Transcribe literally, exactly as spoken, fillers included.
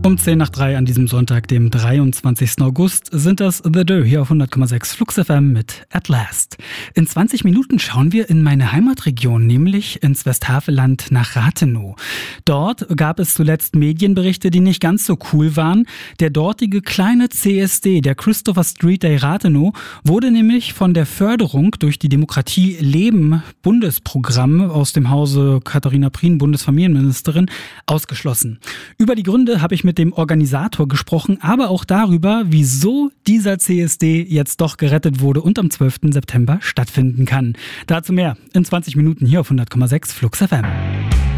Um zehn nach drei an diesem Sonntag, dem dreiundzwanzigsten August, sind das The Dö hier auf hundert Komma sechs Flux F M mit At Last. In zwanzig Minuten schauen wir in meine Heimatregion, nämlich ins Westhaveland nach Rathenow. Dort gab es zuletzt Medienberichte, die nicht ganz so cool waren. Der dortige kleine C S D, der Christopher Street Day Rathenow, wurde nämlich von der Förderung durch die Demokratie Leben Bundesprogramm aus dem Hause Katharina Prien, Bundesfamilienministerin, ausgeschlossen. Über die Gründe habe ich mit dem Organisator gesprochen, aber auch darüber, wieso dieser C S D jetzt doch gerettet wurde und am zwölften September stattfinden kann. Dazu mehr in zwanzig Minuten hier auf hundert Komma sechs Flux F M.